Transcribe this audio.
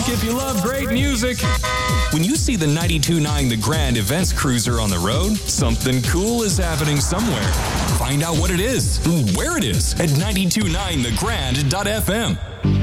honk if you love great music. When you see the 92.9 The Grand Events Cruiser on the road, something cool is happening somewhere. Find out what it is, where it is at 92.9thegrand.fm.